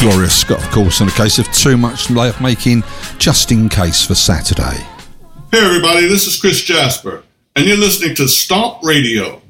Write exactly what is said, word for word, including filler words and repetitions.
Gloria Scott, of course, in a case of too much love making just in case for Saturday. Hey everybody, this is Chris Jasper, and you're listening to Stomp Radio.